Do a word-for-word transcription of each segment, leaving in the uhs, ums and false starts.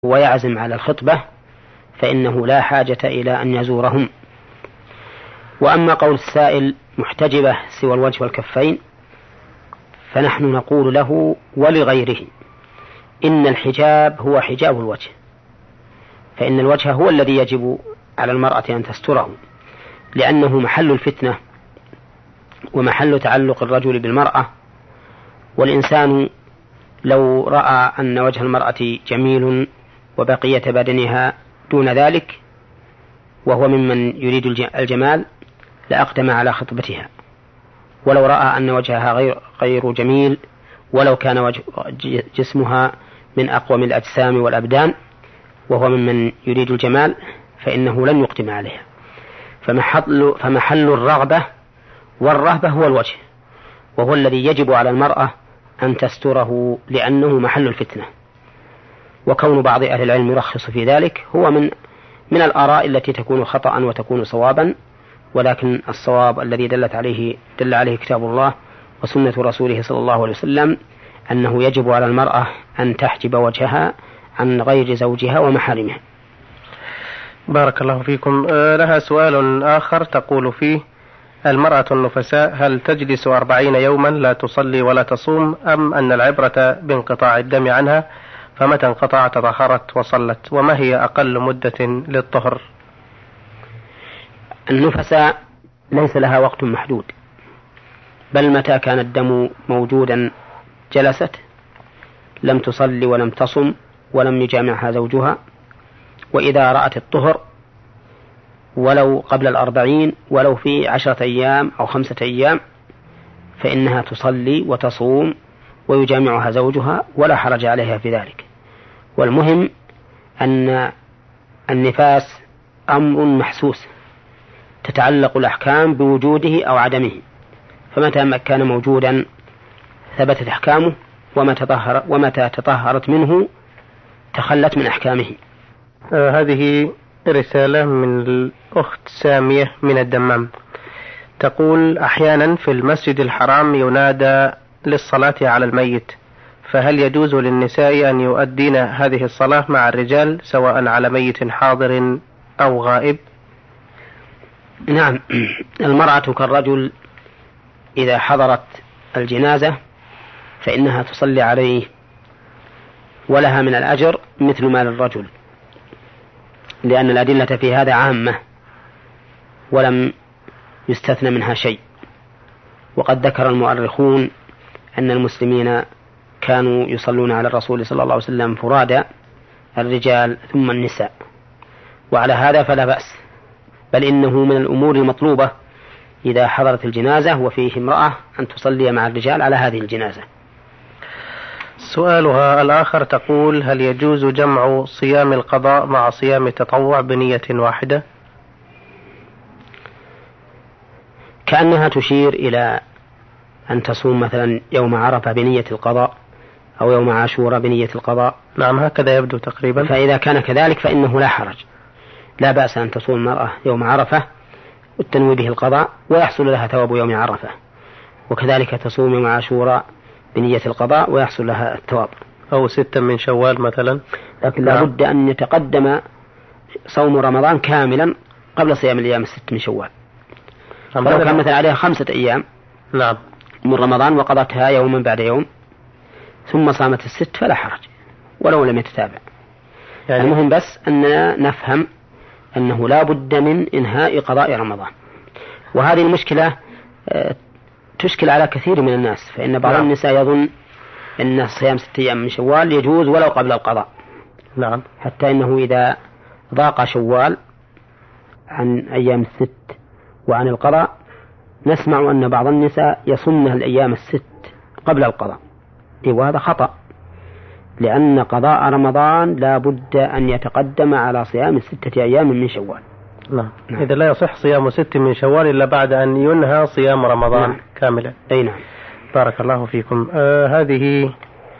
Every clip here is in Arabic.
ويعزم على الخطبة فإنه لا حاجة إلى أن يزورهم. وأما قول السائل محتجبة سوى الوجه والكفين، فنحن نقول له ولغيره إن الحجاب هو حجاب الوجه، فإن الوجه هو الذي يجب على المرأة أن تستره، لأنه محل الفتنة ومحل تعلق الرجل بالمرأة. والإنسان لو رأى أن وجه المرأة جميل وبقية بدنها دون ذلك وهو ممن يريد الجمال لأقدم على خطبتها، ولو رأى أن وجهها غير, غير جميل ولو كان وجه جسمها من أقوم الأجسام والأبدان وهو ممن يريد الجمال فإنه لن يقدم عليها. فمحل, فمحل الرغبة والرهبة هو الوجه، وهو الذي يجب على المرأة أن تستره لأنه محل الفتنة. وكون بعض أهل العلم يرخص في ذلك هو من من الآراء التي تكون خطأ وتكون صوابا، ولكن الصواب الذي دلت عليه دل عليه كتاب الله وسنة رسوله صلى الله عليه وسلم أنه يجب على المرأة أن تحجب وجهها عن غير زوجها ومحارمها. بارك الله فيكم. لها سؤال آخر تقول فيه: المرأة النفساء هل تجلس أربعين يوما لا تصلي ولا تصوم، أم أن العبرة بانقطاع الدم عنها، فمتى انقطع تطهرت وصلت، وما هي أقل مدة للطهر؟ النفساء ليس لها وقت محدود، بل متى كان الدم موجودا جلست، لم تصلي ولم تصم ولم يجامعها زوجها. وإذا رأت الطهر ولو قبل الأربعين ولو في عشرة أيام أو خمسة أيام فإنها تصلي وتصوم ويجامعها زوجها ولا حرج عليها في ذلك. والمهم أن النفاس أمر محسوس تتعلق الأحكام بوجوده أو عدمه، فمتى كان موجودا ثبتت أحكامه، ومتى تطهر ومتى تطهرت منه تخلت من أحكامه. آه هذه رسالة من الأخت سامية من الدمام، تقول: أحيانا في المسجد الحرام ينادى للصلاة على الميت، فهل يجوز للنساء أن يؤدين هذه الصلاة مع الرجال سواء على ميت حاضر أو غائب؟ نعم، المرأة كالرجل إذا حضرت الجنازة فإنها تصلي عليه ولها من الأجر مثل ما للرجل، لأن الأدلة في هذا عامة ولم يستثنى منها شيء. وقد ذكر المؤرخون أن المسلمين كانوا يصلون على الرسول صلى الله عليه وسلم فرادى، الرجال ثم النساء، وعلى هذا فلا بأس، بل إنه من الأمور المطلوبة إذا حضرت الجنازة وفيه امرأة أن تصلي مع الرجال على هذه الجنازة. سؤالها الآخر تقول: هل يجوز جمع صيام القضاء مع صيام التطوع بنية واحدة؟ كأنها تشير إلى أن تصوم مثلا يوم عرفة بنية القضاء أو يوم عاشوراء بنية القضاء. نعم، هكذا يبدو تقريبا. فإذا كان كذلك فإنه لا حرج، لا بأس أن تصوم المرأة يوم عرفة والتنوي به القضاء ويحصل لها ثواب يوم عرفة، وكذلك تصوم يوم عاشوراء بنية القضاء ويحصل لها الثواب. أو ستة من شوال مثلا. لكن لا بد أن يتقدم صوم رمضان كاملا قبل صيام الأيام الست من شوال. فلو كان مثلا عليها خمسة أيام نعم من رمضان وقضتها يوما بعد يوم ثم صامت الست فلا حرج ولو لم يتتابع. يعني المهم بس أننا نفهم أنه لا بد من إنهاء قضاء رمضان، وهذه المشكلة تشكل على كثير من الناس، فإن بعض نعم. النساء يظن أن صيام ستة أيام من شوال يجوز ولو قبل القضاء. نعم. حتى إنه إذا ضاق شوال عن أيام الست وعن القضاء نسمع أن بعض النساء يصمن الأيام الست قبل القضاء، وهذا خطأ، لأن قضاء رمضان لا بد أن يتقدم على صيام ستة أيام من شوال. نعم. نعم. إذا لا يصح صيام ست من شوال إلا بعد أن ينهى صيام رمضان نعم. كاملا. أي نعم. بارك الله فيكم. آه هذه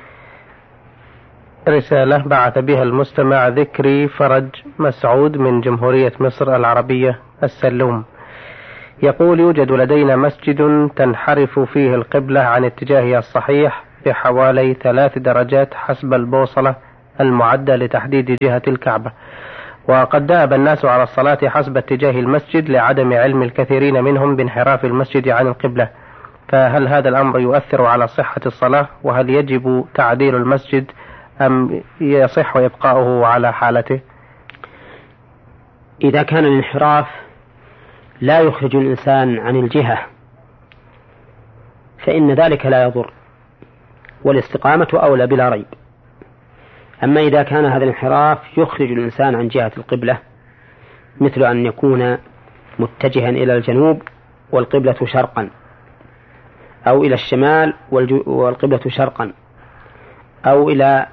رسالة بعث بها المستمع ذكري فرج مسعود من جمهورية مصر العربية السلوم، يقول: يوجد لدينا مسجد تنحرف فيه القبلة عن اتجاهها الصحيح بحوالي ثلاث درجات حسب البوصلة المعدة لتحديد جهة الكعبة، وقد دأب الناس على الصلاة حسب اتجاه المسجد لعدم علم الكثيرين منهم بانحراف المسجد عن القبلة، فهل هذا الأمر يؤثر على صحة الصلاة؟ وهل يجب تعديل المسجد أم يصح إبقاؤه على حالته؟ إذا كان الانحراف لا يخرج الإنسان عن الجهة فإن ذلك لا يضر، والاستقامة أولى بلا ريب. أما إذا كان هذا الانحراف يخرج الإنسان عن جهة القبلة، مثل أن يكون متجها إلى الجنوب والقبلة شرقا، أو إلى الشمال والقبلة شرقا، أو إلى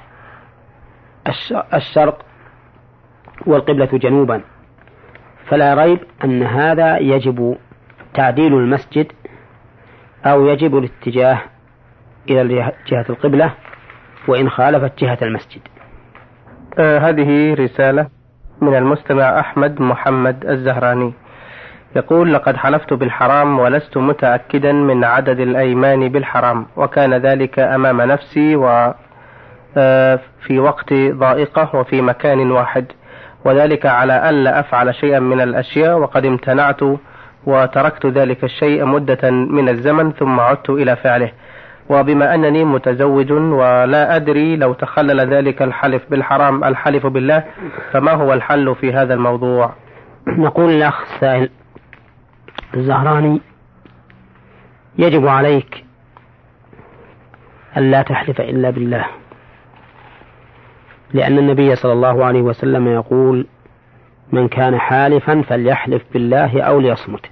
الشرق والقبلة جنوبا، فلا ريب أن هذا يجب تعديل المسجد أو يجب الاتجاه إلى جهة القبلة وإن خالفت جهة المسجد. آه هذه رسالة من المستمع أحمد محمد الزهراني، يقول: لقد حلفت بالحرام ولست متأكدا من عدد الأيمان بالحرام، وكان ذلك أمام نفسي وفي وقت ضائقة وفي مكان واحد، وذلك على ألا أفعل شيئا من الأشياء، وقد امتنعت وتركت ذلك الشيء مدة من الزمن ثم عدت إلى فعله، وبما أنني متزوج ولا أدري لو تخلل ذلك الحلف بالحرام الحلف بالله، فما هو الحل في هذا الموضوع؟ نقول الأخ السائل الزهراني: يجب عليك ألا تحلف إلا بالله، لأن النبي صلى الله عليه وسلم يقول: من كان حالفا فليحلف بالله أو ليصمت.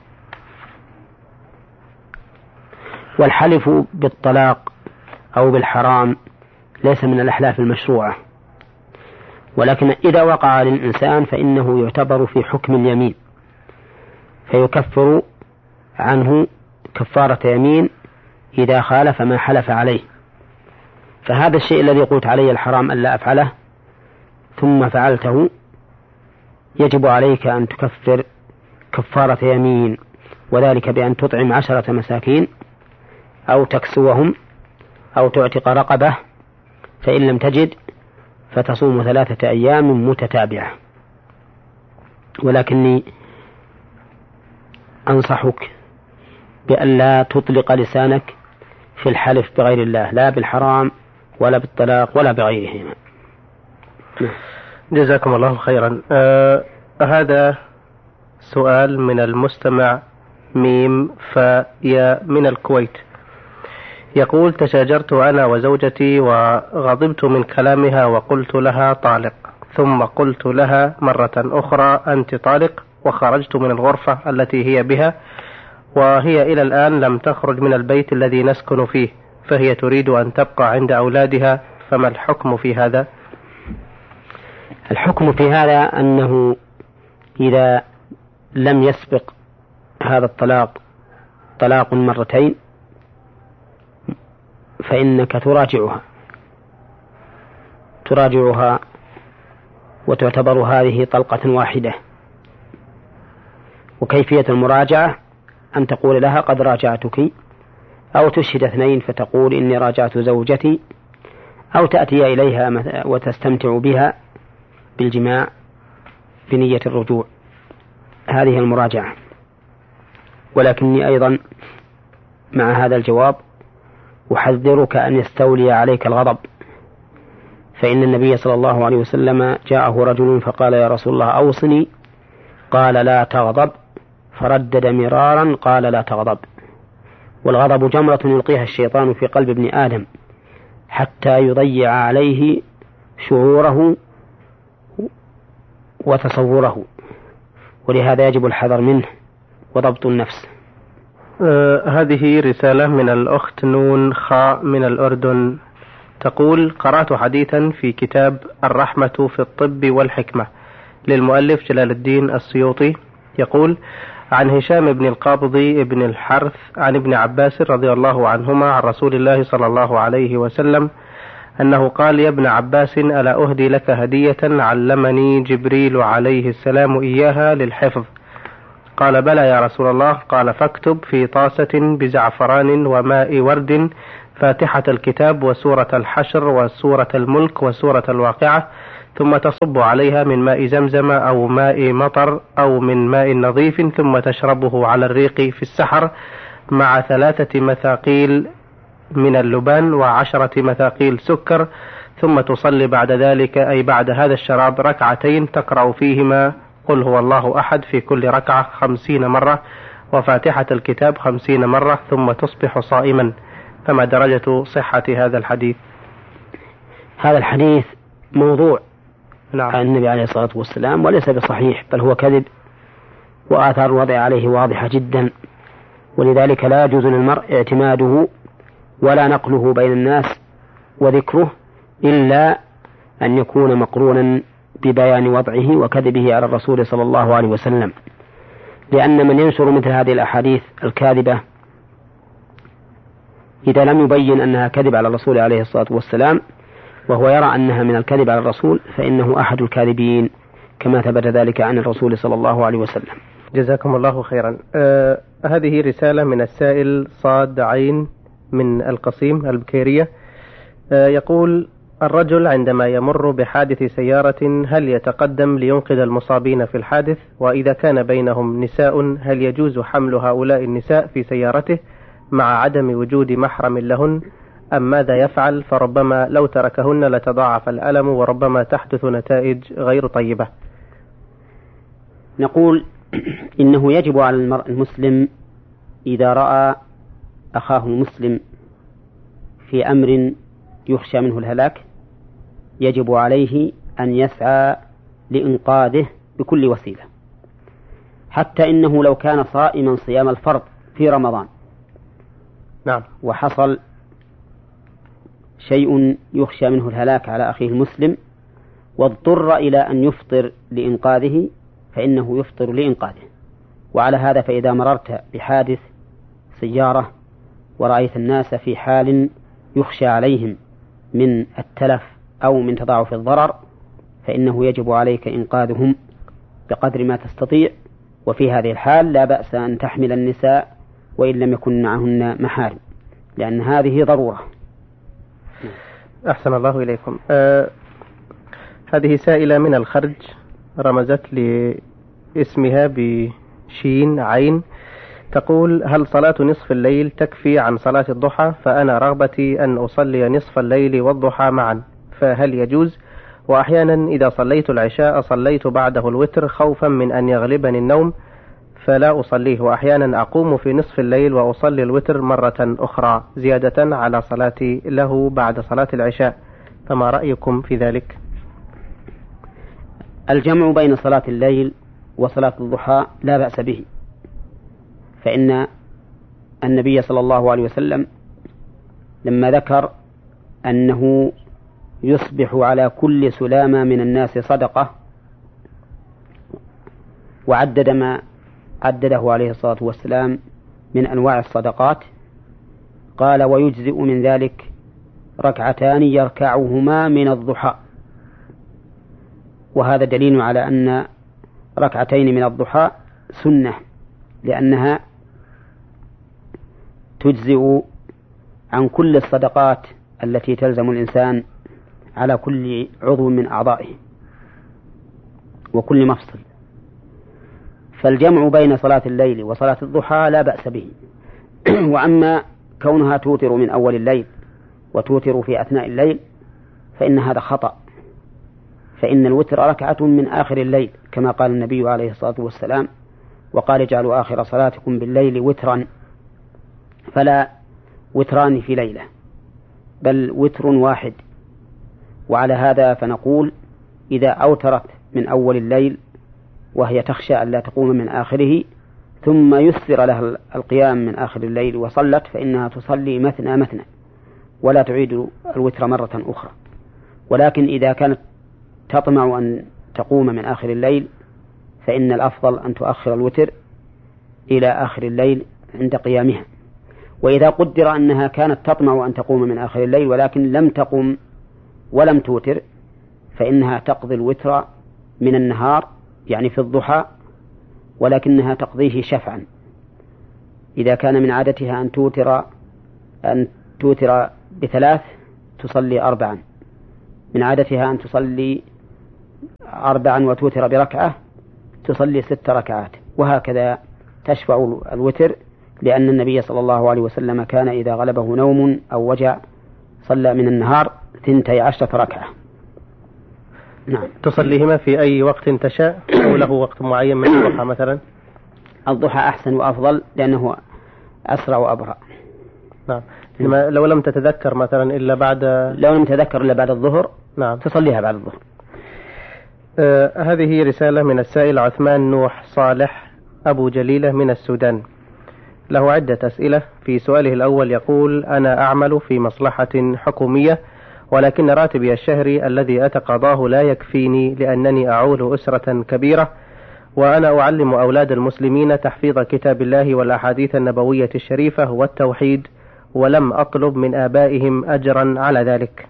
والحلف بالطلاق أو بالحرام ليس من الأحلاف المشروعة، ولكن إذا وقع للإنسان فإنه يعتبر في حكم اليمين، فيكفر عنه كفارة يمين إذا خالف ما حلف عليه. فهذا الشيء الذي قلت عليه الحرام ألا أفعله ثم فعلته، يجب عليك أن تكفر كفارة يمين، وذلك بأن تطعم عشرة مساكين أو تكسوهم أو تعتق رقبة، فإن لم تجد فتصوم ثلاثة أيام متتابعة. ولكني أنصحك بأن لا تطلق لسانك في الحلف بغير الله، لا بالحرام ولا بالطلاق ولا بغيرهما. جزاكم الله خيرا. آه هذا سؤال من المستمع ميم فيا من الكويت، يقول: تشاجرت أنا وزوجتي وغضبت من كلامها وقلت لها طالق، ثم قلت لها مرة أخرى أنت طالق، وخرجت من الغرفة التي هي بها، وهي إلى الآن لم تخرج من البيت الذي نسكن فيه، فهي تريد أن تبقى عند أولادها، فما الحكم في هذا؟ الحكم في هذا أنه إذا لم يسبق هذا الطلاق طلاق مرتين فإنك تراجعها تراجعها وتعتبر هذه طلقة واحدة. وكيفية المراجعة أن تقول لها قد راجعتك، أو تشهد اثنين فتقول إني راجعت زوجتي، أو تأتي إليها وتستمتع بها بالجماع بنية الرجوع. هذه المراجعة. ولكني أيضا مع هذا الجواب أحذرك أن يستولي عليك الغضب، فإن النبي صلى الله عليه وسلم جاءه رجل فقال: يا رسول الله أوصني، قال: لا تغضب، فردد مرارا قال: لا تغضب. والغضب جمرة يلقيها الشيطان في قلب ابن آدم حتى يضيع عليه شعوره وتصوره، ولهذا يجب الحذر منه وضبط النفس. آه هذه رسالة من الأخت نون خاء من الأردن، تقول: قرأت حديثا في كتاب الرحمة في الطب والحكمة للمؤلف جلال الدين السيوطي، يقول: عن هشام بن القابض بن الحرث عن ابن عباس رضي الله عنهما عن رسول الله صلى الله عليه وسلم أنه قال: يا ابن عباس، ألا أهدي لك هدية علمني جبريل عليه السلام إياها للحفظ؟ قال: بلى يا رسول الله. قال: فاكتب في طاسة بزعفران وماء ورد، فاتحة الكتاب وسورة الحشر وسورة الملك وسورة الواقعة، ثم تصب عليها من ماء زمزم أو ماء مطر أو من ماء نظيف، ثم تشربه على الريق في السحر مع ثلاثة مثاقيل من اللبان وعشرة مثاقيل سكر، ثم تصلي بعد ذلك أي بعد هذا الشراب ركعتين تقرأ فيهما قل هو الله أحد في كل ركعة خمسين مرة وفاتحة الكتاب خمسين مرة، ثم تصبح صائما. فما درجة صحة هذا الحديث؟ هذا الحديث موضوع نعم. عن النبي عليه الصلاة والسلام وليس بصحيح، بل هو كذب، وآثار الوضع عليه واضحة جدا، ولذلك لا يجوز للمرء اعتماده ولا نقله بين الناس وذكره إلا أن يكون مقرونا ببيان وضعه وكذبه على الرسول صلى الله عليه وسلم، لأن من ينشر مثل هذه الأحاديث الكاذبة إذا لم يبين أنها كذب على الرسول عليه الصلاة والسلام وهو يرى أنها من الكذب على الرسول فإنه أحد الكاذبين، كما ثبت ذلك عن الرسول صلى الله عليه وسلم. جزاكم الله خيرا. آه هذه رسالة من السائل صاد عين من القصيم البكيرية. آه يقول: الرجل عندما يمر بحادث سيارة هل يتقدم لينقذ المصابين في الحادث؟ وإذا كان بينهم نساء هل يجوز حمل هؤلاء النساء في سيارته مع عدم وجود محرم لهن، أم ماذا يفعل؟ فربما لو تركهن لتضاعف الألم وربما تحدث نتائج غير طيبة. نقول إنه يجب على المرء المسلم إذا رأى أخاه المسلم في أمر يخشى منه الهلاك يجب عليه أن يسعى لإنقاذه بكل وسيلة، حتى إنه لو كان صائما صيام الفرض في رمضان نعم وحصل شيء يخشى منه الهلاك على أخيه المسلم واضطر إلى أن يفطر لإنقاذه فإنه يفطر لإنقاذه. وعلى هذا فإذا مررت بحادث سيارة ورأيت الناس في حال يخشى عليهم من التلف أو من تضاعف الضرر فإنه يجب عليك إنقاذهم بقدر ما تستطيع، وفي هذه الحال لا بأس أن تحمل النساء وإن لم يكن معهن محارم، لأن هذه ضرورة. أحسن الله إليكم. آه هذه سائلة من الخرج رمزت لاسمها بشين عين، تقول: هل صلاة نصف الليل تكفي عن صلاة الضحى؟ فأنا رغبتي أن أصلي نصف الليل والضحى معا، فهل يجوز؟ وأحيانا إذا صليت العشاء صليت بعده الوتر خوفا من أن يغلبني النوم فلا أصليه، وأحيانا أقوم في نصف الليل وأصلي الوتر مرة أخرى زيادة على صلاتي له بعد صلاة العشاء، فما رأيكم في ذلك؟ الجمع بين صلاة الليل وصلاة الضحى لا بأس به، فإن النبي صلى الله عليه وسلم لما ذكر أنه يصبح على كل سلامة من الناس صدقة وعدد ما عدده عليه الصلاة والسلام من أنواع الصدقات قال: ويجزئ من ذلك ركعتان يركعهما من الضحى. وهذا دليل على أن ركعتين من الضحى سنة، لأنها تجزئ عن كل الصدقات التي تلزم الإنسان على كل عضو من أعضائه وكل مفصل. فالجمع بين صلاة الليل وصلاة الضحى لا بأس به. وأما كونها توتر من أول الليل وتوتر في أثناء الليل فإن هذا خطأ، فإن الوتر ركعة من آخر الليل كما قال النبي عليه الصلاة والسلام: وقال: اجعلوا آخر صلاتكم بالليل وترا، فلا وتران في ليلة بل وتر واحد. وعلى هذا فنقول إذا أوترت من أول الليل وهي تخشى أن لا تقوم من آخره ثم يسر لها القيام من آخر الليل وصلت فإنها تصلي مثنى مثنى ولا تعيد الوتر مرة أخرى. ولكن إذا كانت تطمع أن تقوم من آخر الليل فإن الأفضل أن تؤخر الوتر إلى آخر الليل عند قيامها. وإذا قدر أنها كانت تطمع أن تقوم من آخر الليل ولكن لم تقم ولم توتر فإنها تقضي الوتر من النهار يعني في الضحى، ولكنها تقضيه شفعا. إذا كان من عادتها أن توتر أن توتر بثلاث تصلي أربعا، من عادتها أن تصلي أربعا وتوتر بركعة تصلي ست ركعات، وهكذا تشفع الوتر، لأن النبي صلى الله عليه وسلم كان إذا غلبه نوم أو وجع صلى من النهار ثنتي عشرة ركعة. نعم. تصليهما في أي وقت تشاء أو له وقت معين من الضحى مثلا؟ الضحى أحسن وأفضل لأنه أسرع وأبرأ. نعم. لو لم تتذكر مثلا إلا بعد لو لم تتذكر إلا بعد الظهر نعم تصليها بعد الظهر. آه هذه رسالة من السائل عثمان نوح صالح أبو جليلة من السودان، له عدة أسئلة. في سؤاله الأول يقول: أنا أعمل في مصلحة حكومية، ولكن راتبي الشهري الذي أتقاضاه لا يكفيني لأنني أعول أسرة كبيرة، وأنا أعلم أولاد المسلمين تحفيظ كتاب الله والأحاديث النبوية الشريفة والتوحيد، ولم أطلب من آبائهم أجرا على ذلك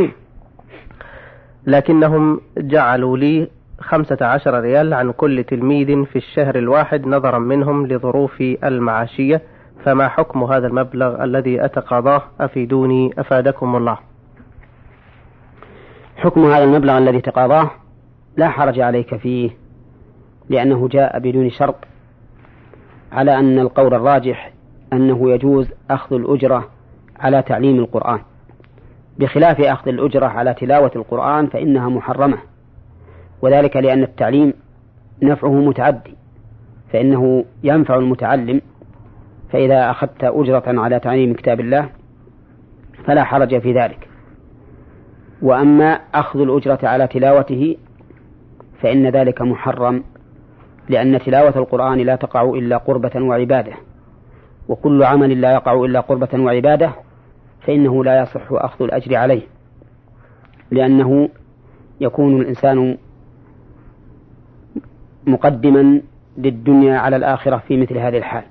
لكنهم جعلوا لي خمسة عشر ريال عن كل تلميذ في الشهر الواحد نظرا منهم لظروفي المعاشية، فما حكم هذا المبلغ الذي أتقاضاه؟ أفيدوني أفادكم الله. حكم هذا المبلغ الذي تقاضاه لا حرج عليك فيه، لأنه جاء بدون شرط، على أن القول الراجح أنه يجوز أخذ الأجرة على تعليم القرآن، بخلاف أخذ الأجرة على تلاوة القرآن فإنها محرمة، وذلك لأن التعليم نفعه متعدي، فإنه ينفع المتعلم، فإذا أخذت أجرة على تعليم كتاب الله فلا حرج في ذلك. وأما أخذ الأجرة على تلاوته فإن ذلك محرم، لأن تلاوة القرآن لا تقع إلا قربة وعبادة، وكل عمل لا يقع إلا قربة وعبادة فإنه لا يصح أخذ الأجر عليه، لأنه يكون الإنسان مقدما للدنيا على الآخرة في مثل هذه الحال.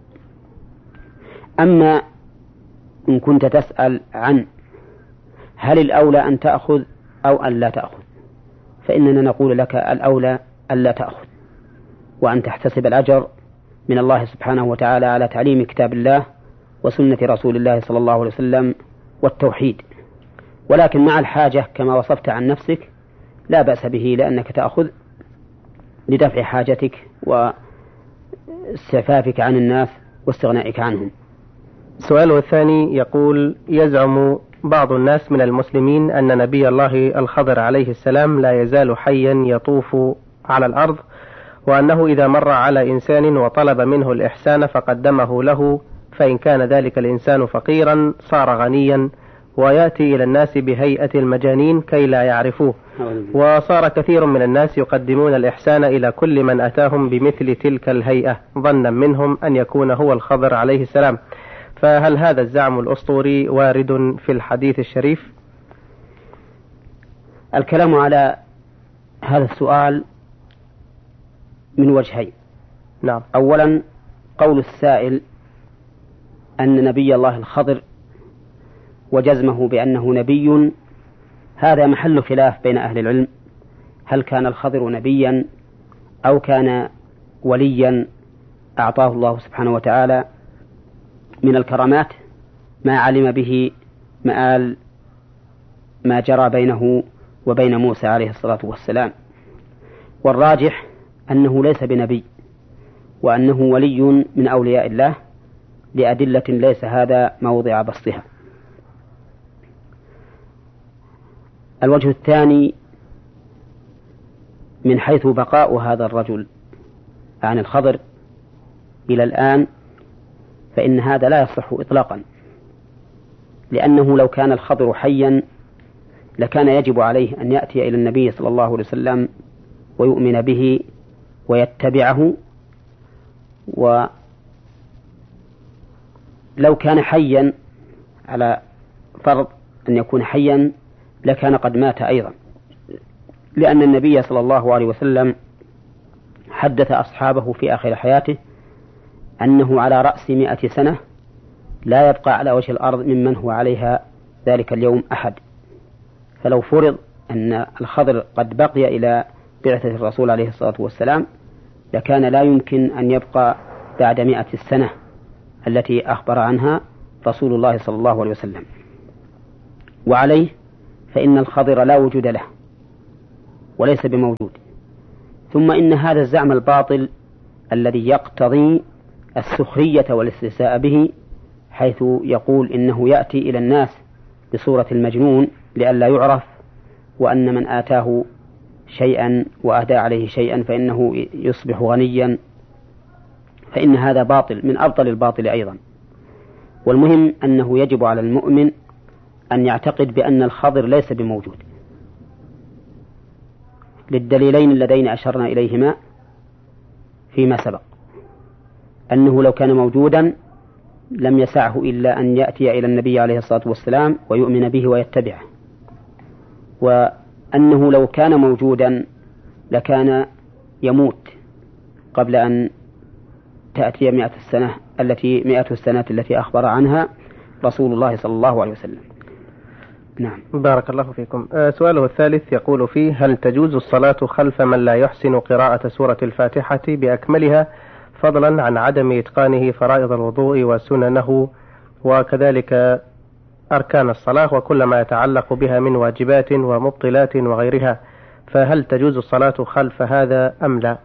أما إن كنت تسأل عن هل الأولى أن تأخذ أو أن لا تأخذ، فإننا نقول لك الأولى أن لا تأخذ، وأن تحتسب الأجر من الله سبحانه وتعالى على تعليم كتاب الله وسنة رسول الله صلى الله عليه وسلم والتوحيد، ولكن مع الحاجة كما وصفت عن نفسك لا بأس به، لأنك تأخذ لدفع حاجتك واستعفافك عن الناس واستغنائك عنهم. سؤاله الثاني يقول: يزعم بعض الناس من المسلمين أن نبي الله الخضر عليه السلام لا يزال حيا يطوف على الأرض، وأنه إذا مر على إنسان وطلب منه الإحسان فقدمه له، فإن كان ذلك الإنسان فقيرا صار غنيا، ويأتي إلى الناس بهيئة المجانين كي لا يعرفوه، وصار كثير من الناس يقدمون الإحسان إلى كل من أتاهم بمثل تلك الهيئة ظنا منهم أن يكون هو الخضر عليه السلام، فهل هذا الزعم الأسطوري وارد في الحديث الشريف؟ الكلام على هذا السؤال من وجهين. نعم. أولا قول السائل أن نبي الله الخضر وجزمه بأنه نبي، هذا محل خلاف بين أهل العلم، هل كان الخضر نبيا أو كان وليا أعطاه الله سبحانه وتعالى من الكرامات ما علم به مآل ما جرى بينه وبين موسى عليه الصلاة والسلام. والراجح أنه ليس بنبي، وأنه ولي من أولياء الله لأدلة ليس هذا موضع بسطها. الوجه الثاني من حيث بقاء هذا الرجل عن الخضر إلى الآن، فإن هذا لا يصح إطلاقا، لأنه لو كان الخضر حيا لكان يجب عليه أن يأتي إلى النبي صلى الله عليه وسلم ويؤمن به ويتبعه، ولو كان حيا على فرض أن يكون حيا لكان قد مات أيضا، لأن النبي صلى الله عليه وسلم حدث أصحابه في آخر حياته أنه على رأس مئة سنة لا يبقى على وجه الأرض ممن هو عليها ذلك اليوم أحد، فلو فرض أن الخضر قد بقي إلى بعثة الرسول عليه الصلاة والسلام لكان لا يمكن أن يبقى بعد مئة السنة التي أخبر عنها رسول الله صلى الله عليه وسلم، وعليه فإن الخضر لا وجود له وليس بموجود. ثم إن هذا الزعم الباطل الذي يقتضي السخرية والاستهزاء به، حيث يقول إنه يأتي إلى الناس بصورة المجنون لئلا يعرف، وأن من آتاه شيئا وأهدى عليه شيئا فإنه يصبح غنيا، فإن هذا باطل من أبطل الباطل أيضا. والمهم أنه يجب على المؤمن أن يعتقد بأن الخضر ليس بموجود، للدليلين اللذين أشرنا إليهما فيما سبق، أنه لو كان موجودا لم يسعه إلا أن يأتي إلى النبي عليه الصلاة والسلام ويؤمن به ويتبعه، وأنه لو كان موجودا لكان يموت قبل أن تأتي مئة السنة التي مئة السنة التي أخبر عنها رسول الله صلى الله عليه وسلم. نعم. بارك الله فيكم. آه سؤاله الثالث يقول فيه: هل تجوز الصلاة خلف من لا يحسن قراءة سورة الفاتحة بأكملها، فضلا عن عدم إتقانه فرائض الوضوء وسننه وكذلك أركان الصلاة وكل ما يتعلق بها من واجبات ومبطلات وغيرها، فهل تجوز الصلاة خلف هذا أم لا؟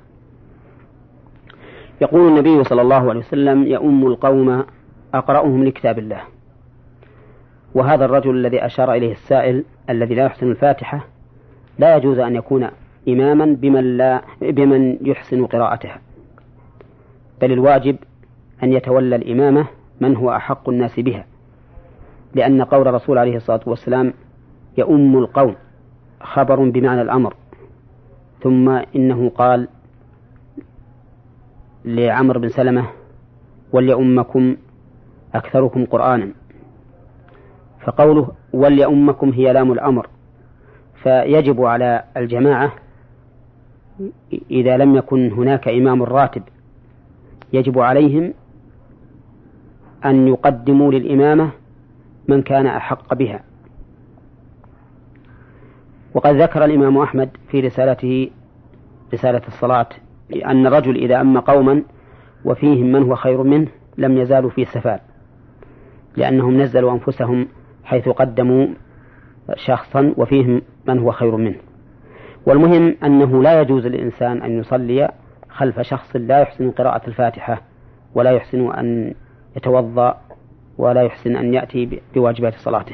يقول النبي صلى الله عليه وسلم: يؤم القوم أقرأهم لكتاب الله. وهذا الرجل الذي أشار إليه السائل الذي لا يحسن الفاتحة لا يجوز أن يكون إماما بمن, لا بمن يحسن قراءتها، بل الواجب أن يتولى الإمامة من هو أحق الناس بها، لأن قول الرسول عليه الصلاة والسلام يؤم القوم خبر بمعنى الأمر. ثم إنه قال لعمر بن سلمة: وليؤمكم أكثركم قرآنا، فقوله وليؤمكم هي لام الأمر، فيجب على الجماعة إذا لم يكن هناك إمام راتب يجب عليهم أن يقدموا للإمامة من كان أحق بها. وقد ذكر الإمام أحمد في رسالته رسالة الصلاة أن الرجل إذا أم قوما وفيهم من هو خير منه لم يزالوا في سفال، لأنهم نزلوا أنفسهم حيث قدموا شخصا وفيهم من هو خير منه. والمهم أنه لا يجوز للإنسان أن يصلي خلف شخص لا يحسن قراءة الفاتحة ولا يحسن أن يتوضأ ولا يحسن أن يأتي بواجبات صلاته.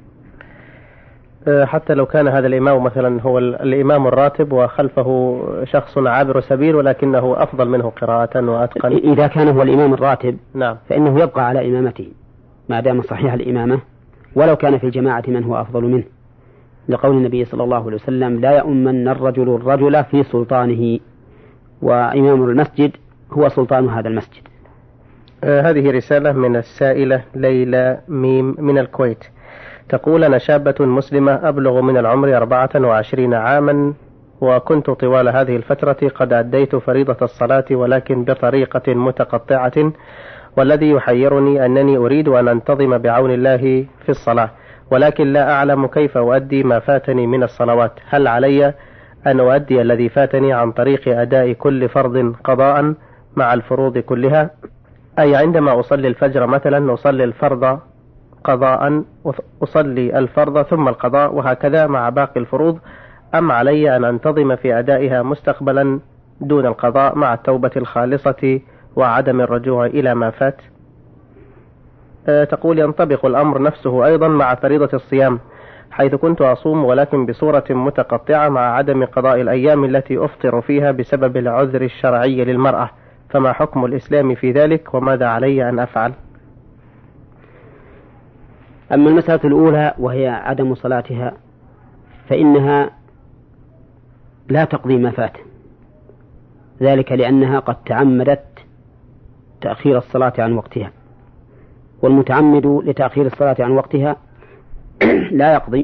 حتى لو كان هذا الإمام مثلا هو الإمام الراتب وخلفه شخص عابر سبيل ولكنه أفضل منه قراءة وأتقن، إذا كان هو الإمام الراتب نعم فإنه يبقى على إمامته ما دام صحيح الإمامة، ولو كان في الجماعة من هو أفضل منه، لقول النبي صلى الله عليه وسلم: لا يؤمن الرجل الرجل في سلطانه، وإمام المسجد هو سلطان هذا المسجد. آه هذه رسالة من السائلة ليلى ميم من الكويت، تقول: أنا شابة مسلمة أبلغ من العمر أربعة وعشرين عاما، وكنت طوال هذه الفترة قد أديت فريضة الصلاة ولكن بطريقة متقطعة، والذي يحيرني أنني أريد أن أنتظم بعون الله في الصلاة، ولكن لا أعلم كيف أؤدي ما فاتني من الصلوات. هل علي أن أؤدي الذي فاتني عن طريق أداء كل فرض قضاء مع الفروض كلها، أي عندما أصلي الفجر مثلا أصلي الفرض قضاء، أصلي الفرض ثم القضاء، وهكذا مع باقي الفروض، أم علي أن أنتظم في أدائها مستقبلا دون القضاء مع التوبة الخالصة وعدم الرجوع إلى ما فات؟ أه تقول: ينطبق الأمر نفسه أيضا مع فريضة الصيام، حيث كنت أصوم ولكن بصورة متقطعة مع عدم قضاء الأيام التي أفطر فيها بسبب العذر الشرعي للمرأة، فما حكم الإسلام في ذلك وماذا علي أن أفعل؟ أما المسألة الأولى وهي عدم صلاتها فإنها لا تقضي ما فات، ذلك لأنها قد تعمدت تأخير الصلاة عن وقتها، والمتعمد لتأخير الصلاة عن وقتها لا يقضي،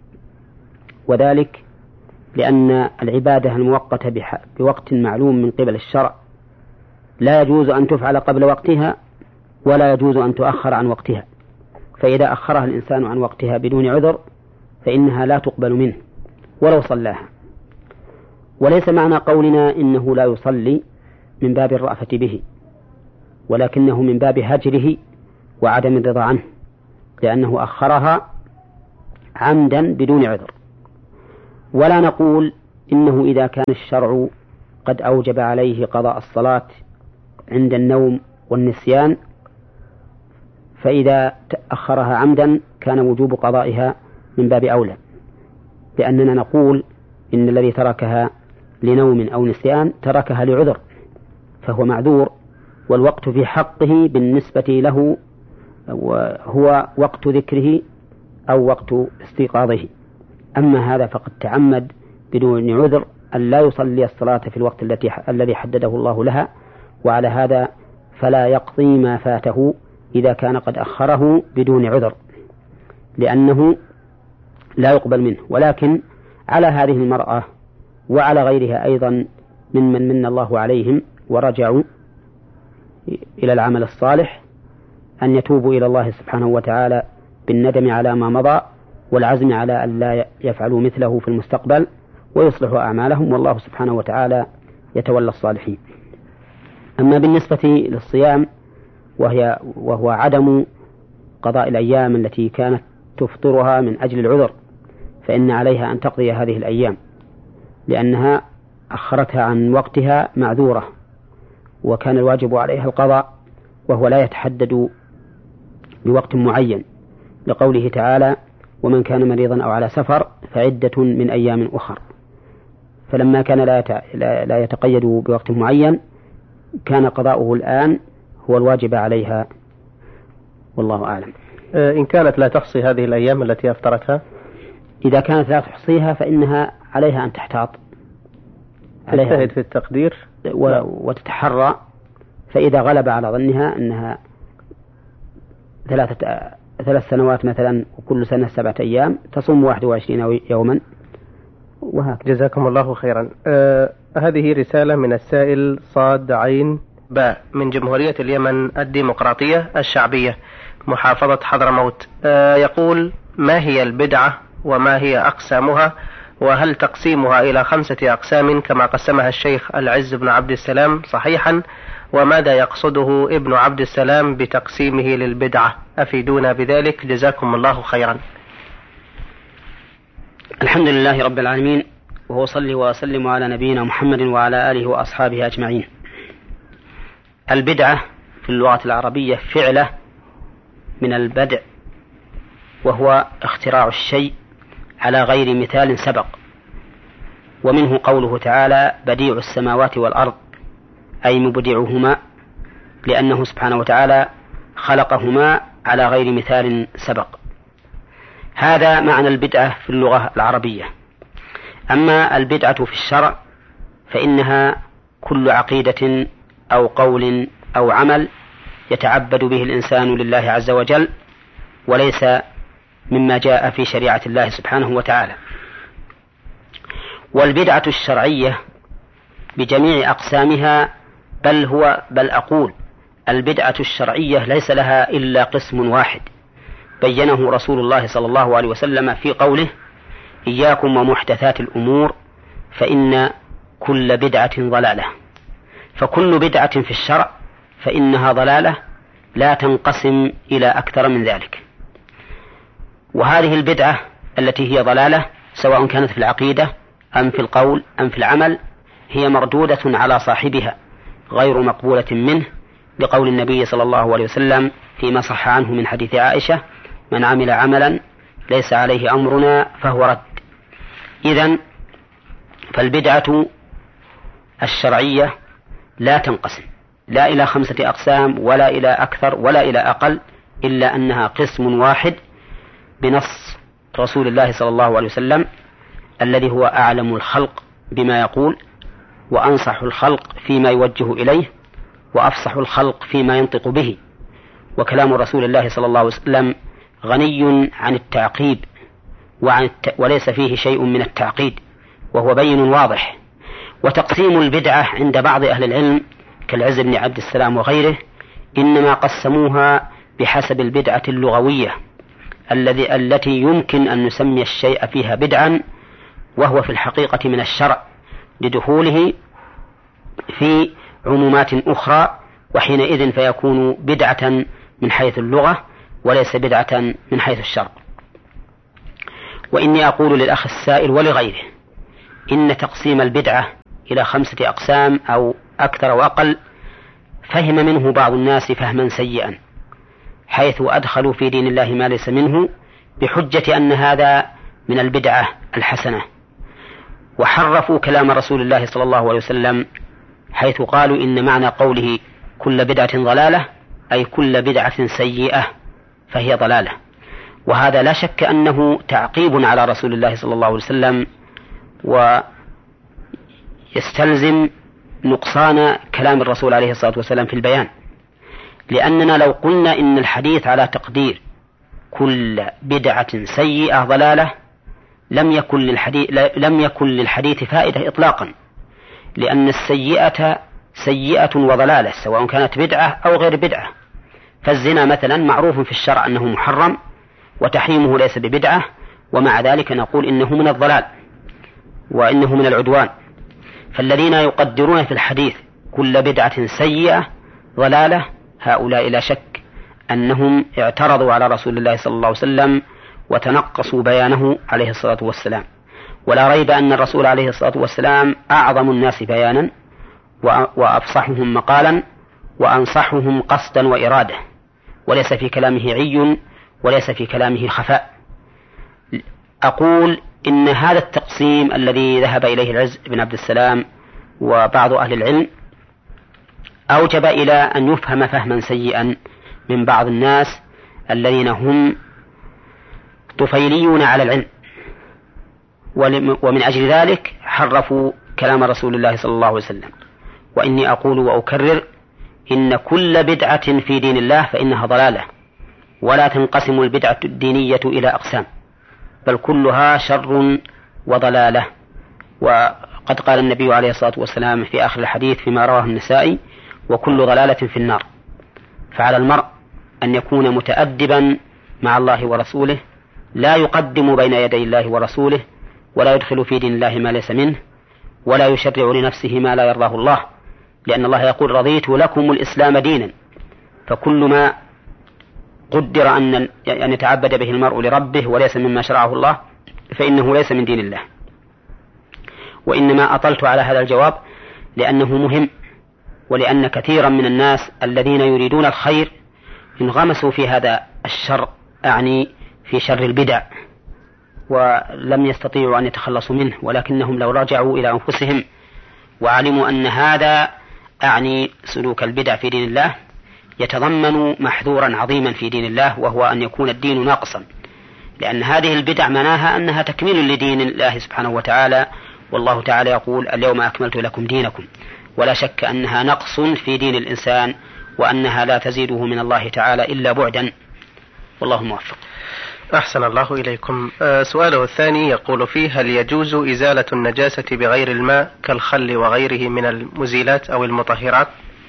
وذلك لأن العبادة المؤقتة بوقت معلوم من قبل الشرع لا يجوز أن تفعل قبل وقتها ولا يجوز أن تؤخر عن وقتها، فإذا أخرها الإنسان عن وقتها بدون عذر فإنها لا تقبل منه ولو صلاها. وليس معنى قولنا إنه لا يصلي من باب الرأفة به، ولكنه من باب هجره وعدم الرضا عنه، لأنه أخرها عمدا بدون عذر. ولا نقول إنه إذا كان الشرع قد أوجب عليه قضاء الصلاة عند النوم والنسيان فإذا أخرها عمدا كان وجوب قضائها من باب أولى، لأننا نقول إن الذي تركها لنوم أو نسيان تركها لعذر فهو معذور، والوقت في حقه بالنسبة له هو وقت ذكره أو وقت استيقاظه. أما هذا فقد تعمد بدون عذر أن لا يصلي الصلاة في الوقت التي الذي حدده الله لها، وعلى هذا فلا يقضي ما فاته إذا كان قد أخره بدون عذر، لأنه لا يقبل منه. ولكن على هذه المرأة وعلى غيرها أيضا ممن من الله عليهم ورجعوا إلى العمل الصالح أن يتوبوا إلى الله سبحانه وتعالى بالندم على ما مضى والعزم على أن لا يفعلوا مثله في المستقبل ويصلحوا أعمالهم، والله سبحانه وتعالى يتولى الصالحين. أما بالنسبة للصيام وهي وهو عدم قضاء الأيام التي كانت تفطرها من أجل العذر، فإن عليها أن تقضي هذه الأيام لأنها أخرتها عن وقتها معذورة، وكان الواجب عليها القضاء وهو لا يتحدد بوقت معين، لقوله تعالى: ومن كان مريضا أو على سفر فعدة من أيام أخر. فلما كان لا يتقيد بوقت معين كان قضاؤه الآن هو الواجب عليها، والله أعلم. إن كانت لا تحصي هذه الأيام التي أفطرتها، إذا كانت لا تحصيها فإنها عليها أن تحتاط، تجتهد في التقدير وتتحرى، فإذا غلب على ظنها أنها ثلاثة ثلاث سنوات مثلا وكل سنة سبعة أيام تصوم واحد وعشرين يوما وهكذا. جزاكم الله خيرا. آه هذه رسالة من السائل صاد عين باء من جمهورية اليمن الديمقراطية الشعبية محافظة حضرموت. آه يقول: ما هي البدعة وما هي أقسامها، وهل تقسيمها إلى خمسة أقسام كما قسمها الشيخ العز بن عبد السلام صحيحا، وماذا يقصده ابن عبد السلام بتقسيمه للبدعة؟ أفيدونا بذلك جزاكم الله خيرا. الحمد لله رب العالمين، وصلي وسلم على نبينا محمد وعلى آله وأصحابه أجمعين. البدعة في اللغة العربية فعلة من البدع، وهو اختراع الشيء على غير مثال سبق، ومنه قوله تعالى: بديع السماوات والأرض، أي مبدعهما، لأنه سبحانه وتعالى خلقهما على غير مثال سبق. هذا معنى البدعة في اللغة العربية. أما البدعة في الشرع فإنها كل عقيدة أو قول أو عمل يتعبد به الإنسان لله عز وجل وليس مما جاء في شريعة الله سبحانه وتعالى. والبدعة الشرعية بجميع أقسامها، بل هو بل أقول البدعة الشرعية ليس لها إلا قسم واحد بينه رسول الله صلى الله عليه وسلم في قوله: إياكم ومحدثات الأمور فإن كل بدعة ضلالة. فكل بدعة في الشرع فإنها ضلالة لا تنقسم إلى أكثر من ذلك. وهذه البدعة التي هي ضلالة سواء كانت في العقيدة أم في القول أم في العمل هي مردودة على صاحبها غير مقبولة منه، لقول النبي صلى الله عليه وسلم فيما صح عنه من حديث عائشة: من عمل عملا ليس عليه أمرنا فهو رد. إذن فالبدعة الشرعية لا تنقسم لا إلى خمسة أقسام ولا إلى أكثر ولا إلى أقل، إلا أنها قسم واحد بنص رسول الله صلى الله عليه وسلم الذي هو أعلم الخلق بما يقول، وأنصح الخلق فيما يوجه إليه، وأفصح الخلق فيما ينطق به. وكلام رسول الله صلى الله عليه وسلم غني عن التعقيب وعن الت... وليس فيه شيء من التعقيد، وهو بين واضح. وتقسيم البدعة عند بعض أهل العلم كالعز بن عبد السلام وغيره إنما قسموها بحسب البدعة اللغوية الذي التي يمكن أن نسمي الشيء فيها بدعا، وهو في الحقيقة من الشرع لدخوله في عمومات أخرى، وحينئذ فيكون بدعة من حيث اللغة وليس بدعة من حيث الشرع. وإني أقول للأخ السائل ولغيره إن تقسيم البدعة إلى خمسة أقسام أو أكثر وأقل فهم منه بعض الناس فهما سيئا، حيث أدخلوا في دين الله ما ليس منه بحجة أن هذا من البدعة الحسنة، وحرفوا كلام رسول الله صلى الله عليه وسلم حيث قالوا إن معنى قوله كل بدعة ضلالة أي كل بدعة سيئة فهي ضلالة، وهذا لا شك أنه تعقيب على رسول الله صلى الله عليه وسلم ويستلزم نقصان كلام الرسول عليه الصلاة والسلام في البيان، لأننا لو قلنا إن الحديث على تقدير كل بدعة سيئة ضلالة لم يكن للحديث, لم يكن للحديث فائدة إطلاقا، لأن السيئة سيئة وضلالة سواء كانت بدعة أو غير بدعة. فالزنا مثلا معروف في الشرع أنه محرم وتحريمه ليس ببدعة، ومع ذلك نقول إنه من الضلال وإنه من العدوان. فالذين يقدرون في الحديث كل بدعة سيئة ضلالة هؤلاء لا شك أنهم اعترضوا على رسول الله صلى الله عليه وسلم وتنقصوا بيانه عليه الصلاة والسلام. ولا ريب أن الرسول عليه الصلاة والسلام أعظم الناس بيانا وأفصحهم مقالا وأنصحهم قصدا وإرادة، وليس في كلامه عي وليس في كلامه خفاء. أقول إن هذا التقسيم الذي ذهب إليه العز بن عبد السلام وبعض أهل العلم أوجب إلى أن يفهم فهما سيئا من بعض الناس الذين هم طفيليون على العلم، ومن أجل ذلك حرفوا كلام رسول الله صلى الله عليه وسلم. وإني أقول وأكرر إن كل بدعة في دين الله فإنها ضلالة، ولا تنقسم البدعة الدينية إلى أقسام، بل كلها شر وضلالة. وقد قال النبي عليه الصلاة والسلام في آخر الحديث فيما رواه النسائي: وكل ضلالة في النار. فعلى المرء أن يكون متأدبا مع الله ورسوله، لا يقدم بين يدي الله ورسوله، ولا يدخل في دين الله ما ليس منه، ولا يشرع لنفسه ما لا يرضاه الله، لأن الله يقول: رضيت لكم الإسلام دينا. فكل ما قدر أن يتعبد به المرء لربه وليس مما شرعه الله فإنه ليس من دين الله. وإنما أطلت على هذا الجواب لأنه مهم، ولأن كثيرا من الناس الذين يريدون الخير انغمسوا في هذا الشر، أعني في شر البدع، ولم يستطيعوا أن يتخلصوا منه، ولكنهم لو رجعوا إلى أنفسهم وعلموا أن هذا أعني سلوك البدع في دين الله يتضمن محذورا عظيما في دين الله، وهو أن يكون الدين ناقصا، لأن هذه البدع مناها أنها تكميل لدين الله سبحانه وتعالى، والله تعالى يقول: اليوم أكملت لكم دينكم. ولا شك أنها نقص في دين الإنسان، وأنها لا تزيده من الله تعالى إلا بعدا، والله موفق. أحسن الله إليكم. أه سؤاله الثاني يقول فيه: هل يجوز إزالة النجاسة بغير الماء كالخل وغيره من المزيلات أو المطهرات؟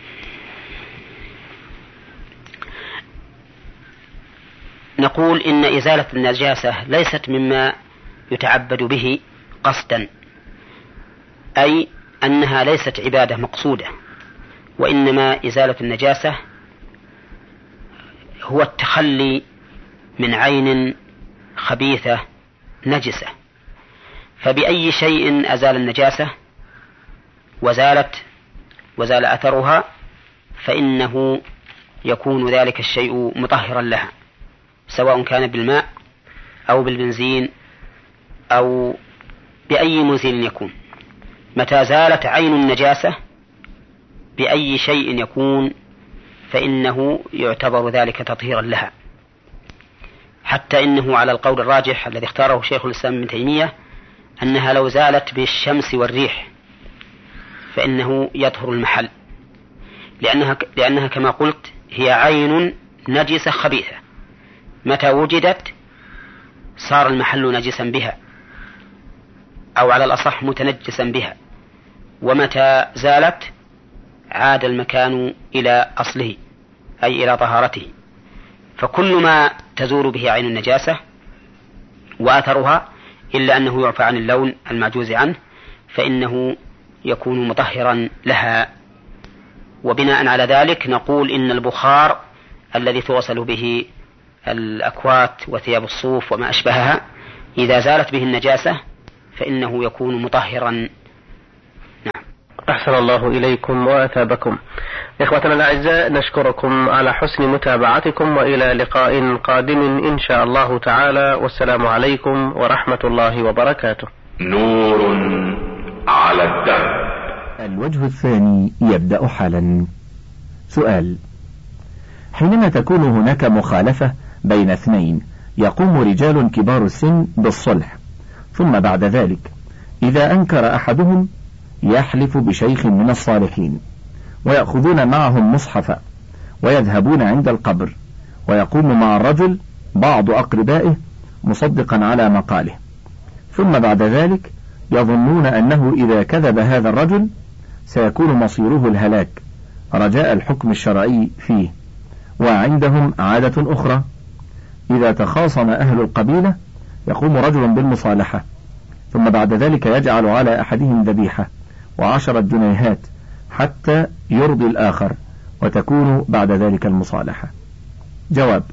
نقول إن إزالة النجاسة ليست مما يتعبد به قصدا، أي أنها ليست عبادة مقصودة، وإنما إزالة النجاسة هو التخلي من عين خبيثة نجسة. فبأي شيء أزال النجاسة وزالت وزال أثرها فإنه يكون ذلك الشيء مطهرا لها، سواء كان بالماء أو بالبنزين أو بأي مزيل يكون. متى زالت عين النجاسة بأي شيء يكون فإنه يعتبر ذلك تطهيرا لها، حتى إنه على القول الراجح الذي اختاره شيخ الإسلام ابن تيمية أنها لو زالت بالشمس والريح فإنه يطهر المحل، لأنها, لأنها كما قلت هي عين نجسة خبيثة، متى وجدت صار المحل نجسا بها، أو على الأصح متنجسا بها، ومتى زالت عاد المكان إلى أصله أي إلى طهارته. فكل ما تزول به عين النجاسة وأثرها إلا أنه يعفى عن اللون المعجوز عنه فإنه يكون مطهرا لها. وبناء على ذلك نقول إن البخار الذي توصل به الأكوات وثياب الصوف وما أشبهها إذا زالت به النجاسة فإنه يكون مطهرا. نعم. أحسن الله إليكم وأثابكم. إخوتنا الأعزاء، نشكركم على حسن متابعتكم، وإلى لقاء قادم إن شاء الله تعالى، والسلام عليكم ورحمة الله وبركاته. نور على الدرب. الوجه الثاني يبدأ حالا. سؤال: حينما تكون هناك مخالفة بين اثنين يقوم رجال كبار السن بالصلح، ثم بعد ذلك إذا أنكر أحدهم يحلف بشيخ من الصالحين، ويأخذون معهم مصحفا ويذهبون عند القبر، ويقوم مع الرجل بعض أقربائه مصدقا على مقاله، ثم بعد ذلك يظنون أنه إذا كذب هذا الرجل سيكون مصيره الهلاك رجاء الحكم الشرعي فيه. وعندهم عادة أخرى: إذا تخاصم أهل القبيلة يقوم رجل بالمصالحة، ثم بعد ذلك يجعل على أحدهم ذبيحة وعشرة جنيهات حتى يرضي الآخر، وتكون بعد ذلك المصالحة. جواب: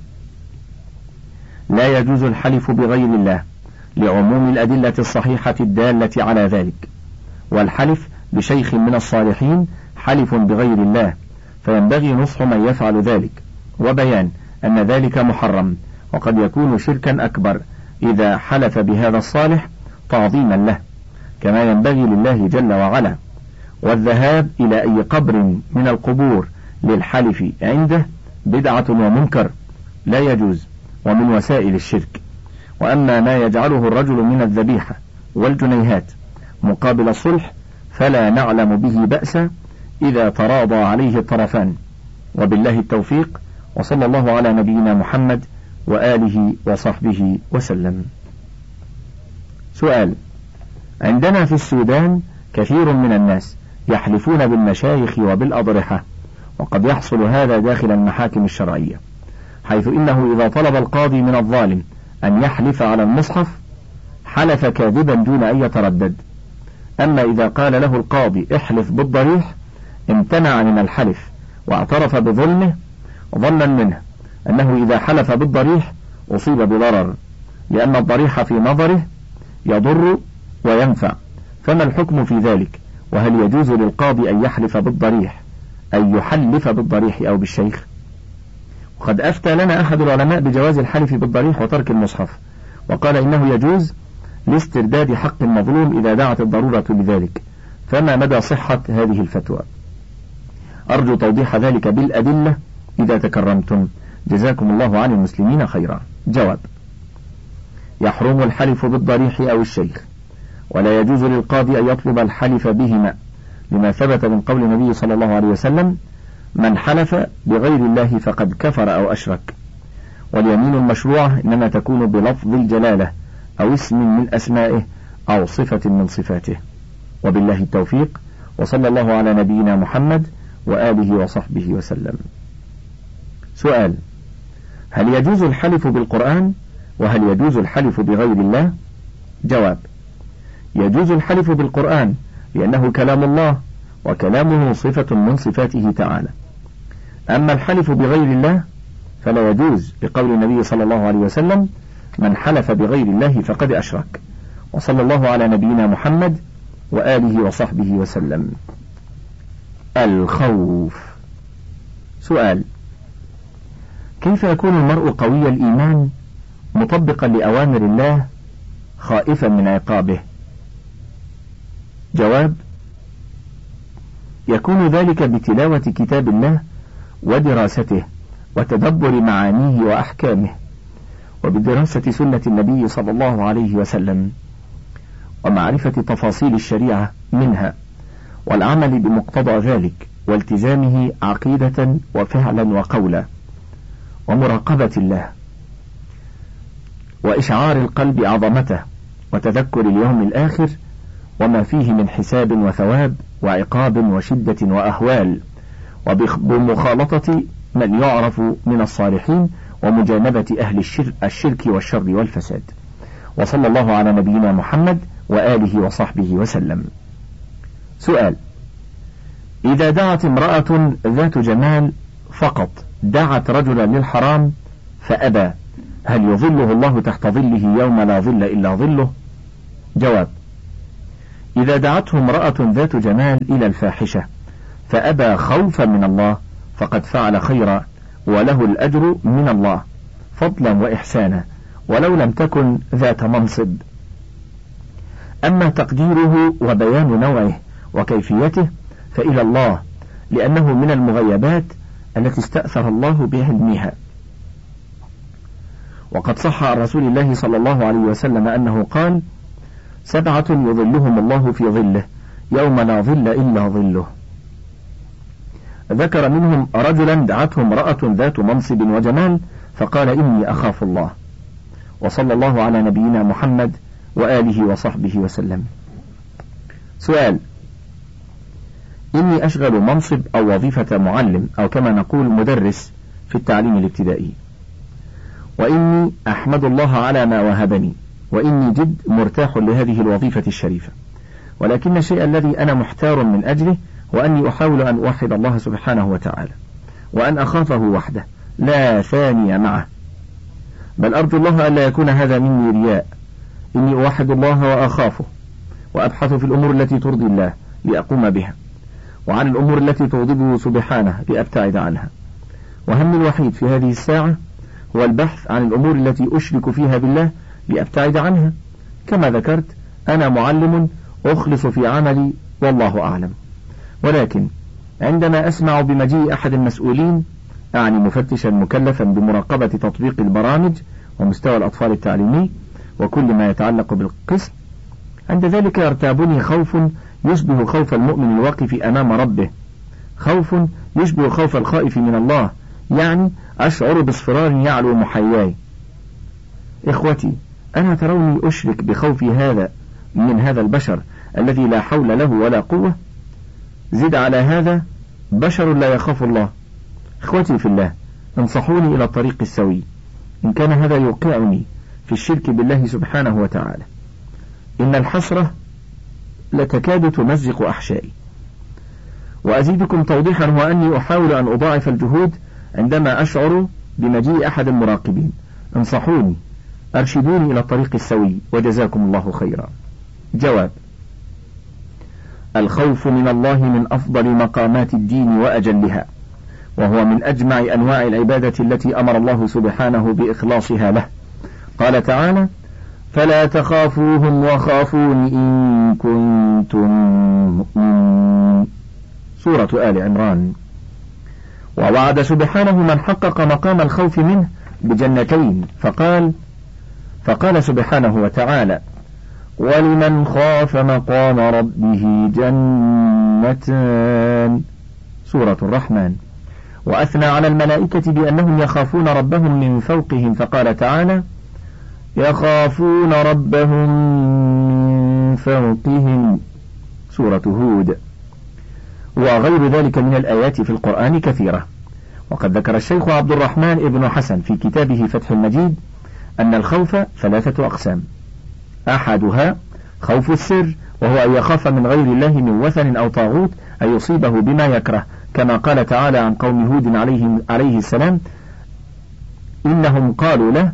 لا يجوز الحلف بغير الله لعموم الأدلة الصحيحة الدالة على ذلك، والحلف بشيخ من الصالحين حلف بغير الله، فينبغي نصح من يفعل ذلك وبيان أن ذلك محرم، وقد يكون شركا أكبر إذا حلف بهذا الصالح تعظيما له، كما ينبغي لله جل وعلا. والذهاب إلى أي قبر من القبور للحلف عنده بدعة ومنكر لا يجوز، ومن وسائل الشرك. وأما ما يجعله الرجل من الذبيحة والجنيهات مقابل الصلح فلا نعلم به بأسا إذا تراضى عليه الطرفان، وبالله التوفيق، وصلى الله على نبينا محمد وآله وصحبه وسلم. سؤال: عندنا في السودان كثير من الناس يحلفون بالمشايخ وبالأضرحة، وقد يحصل هذا داخل المحاكم الشرعية، حيث إنه إذا طلب القاضي من الظالم أن يحلف على المصحف حلف كاذبا دون أن يتردد، أما إذا قال له القاضي احلف بالضريح امتنع من الحلف واعترف بظلمه، ظنا منه أنه إذا حلف بالضريح أصيب بضرر، لأن الضريح في نظره يضر وينفع. فما الحكم في ذلك؟ وهل يجوز للقاضي أن يحلف بالضريح أن يحلف بالضريح أو بالشيخ؟ وقد أفتى لنا أحد العلماء بجواز الحلف بالضريح وترك المصحف، وقال إنه يجوز لاسترداد حق المظلوم إذا دعت الضرورة لذلك. فما مدى صحة هذه الفتوى؟ أرجو توضيح ذلك بالأدلة إذا تكرمتم، جزاكم الله عن المسلمين خيرا. جواب: يحرم الحلف بالضريح أو الشيخ، ولا يجوز للقاضي أن يطلب الحلف بهما، لما ثبت من قول النبي صلى الله عليه وسلم: من حلف بغير الله فقد كفر أو أشرك. واليمين المشروعة إنما تكون بلفظ الجلالة أو اسم من أسمائه أو صفة من صفاته. وبالله التوفيق، وصلى الله على نبينا محمد وآله وصحبه وسلم. سؤال: هل يجوز الحلف بالقرآن؟ وهل يجوز الحلف بغير الله؟ جواب: يجوز الحلف بالقرآن لأنه كلام الله، وكلامه صفة من صفاته تعالى. أما الحلف بغير الله فلا يجوز، لقول النبي صلى الله عليه وسلم: من حلف بغير الله فقد أشرك. وصلى الله على نبينا محمد وآله وصحبه وسلم. الخوف. سؤال: كيف يكون المرء قوي الإيمان مطبقا لأوامر الله خائفا من عقابه؟ جواب: يكون ذلك بتلاوة كتاب الله ودراسته وتدبر معانيه وأحكامه، وبدراسة سنة النبي صلى الله عليه وسلم، ومعرفة تفاصيل الشريعة منها، والعمل بمقتضى ذلك، والتزامه عقيدة وفعلا وقولا، ومراقبة الله، وإشعار القلب عظمته، وتذكر اليوم الآخر وما فيه من حساب وثواب وعقاب وشدة وأهوال، وبمخالطة من يعرف من الصالحين، ومجانبة أهل الشرك, الشرك والشر والفساد. وصلى الله على نبينا محمد وآله وصحبه وسلم. سؤال: إذا دعت امرأة ذات جمال فقط دعت رجلا للحرام فأبى، هل يظله الله تحت ظله يوم لا ظل إلا ظله؟ جواب: إذا دعته امرأة ذات جمال إلى الفاحشة فأبى خوفا من الله فقد فعل خيرا وله الأجر من الله فضلا وإحسانا ولو لم تكن ذات منصب. أما تقديره وبيان نوعه وكيفيته فإلى الله، لأنه من المغيبات التي استأثر الله بعلمها. وقد صح عن رسول الله صلى الله عليه وسلم أنه قال: سبعة يظلهم الله في ظله يوم لا ظل إلا ظله. ذكر منهم رجلا دعته امرأة ذات منصب وجمال فقال: إني أخاف الله. وصلى الله على نبينا محمد وآله وصحبه وسلم. سؤال: إني أشغل منصب أو وظيفة معلم أو كما نقول مدرس في التعليم الابتدائي، وإني أحمد الله على ما وهبني، وإني جد مرتاح لهذه الوظيفة الشريفة، ولكن الشيء الذي أنا محتار من أجله هو أني أحاول أن أوحد الله سبحانه وتعالى وأن أخافه وحده لا ثاني معه، بل أرجو الله ألا يكون هذا مني رياء. إني أوحد الله وأخافه وأبحث في الأمور التي ترضي الله لأقوم بها، وعن الأمور التي تغضبه سبحانه لأبتعد عنها. وهمي الوحيد في هذه الساعة هو البحث عن الأمور التي أشرك فيها بالله لأبتعد عنها. كما ذكرت أنا معلم أخلص في عملي والله أعلم، ولكن عندما أسمع بمجيء أحد المسؤولين، أعني مفتشا مكلفا بمراقبة تطبيق البرامج ومستوى الأطفال التعليمي وكل ما يتعلق بالقسم، عند ذلك يرتابني خوف يشبه خوف المؤمن الواقف أمام ربه، خوف يشبه خوف الخائف من الله، يعني أشعر باصفرار يعلو محياي. إخوتي، أنا تروني أشرك بخوفي هذا من هذا البشر الذي لا حول له ولا قوة؟ زد على هذا بشر لا يخاف الله. إخوتي في الله، انصحوني إلى الطريق السوي إن كان هذا يوقعني في الشرك بالله سبحانه وتعالى. إن الحسرة لتكاد تمزق أحشائي. وأزيدكم توضيحا هو أني أحاول أن أضاعف الجهود عندما أشعر بمجيء أحد المراقبين. انصحوني، أرشدوني إلى الطريق السوي، وجزاكم الله خيرا. جواب: الخوف من الله من أفضل مقامات الدين وأجلها، وهو من أجمع أنواع العبادة التي أمر الله سبحانه بإخلاصها له. قال تعالى: فلا تخافوهم وخافون إن كنتم مؤمنين. سورة آل عمران. ووعد سبحانه من حقق مقام الخوف منه بجنتين، فقال فقال سبحانه وتعالى: ولمن خاف مقام ربه جنتان. سورة الرحمن. وأثنى على الملائكة بأنهم يخافون ربهم من فوقهم، فقال تعالى: يخافون ربهم من فوقهم. سورة هود. وغير ذلك من الآيات في القرآن كثيرة. وقد ذكر الشيخ عبد الرحمن ابن حسن في كتابه فتح المجيد أن الخوف ثلاثة أقسام: أحدها خوف السر، وهو أن يخاف من غير الله من وثن أو طاغوت أن يصيبه بما يكره، كما قال تعالى عن قوم هود عليه, عليه السلام: إنهم قالوا له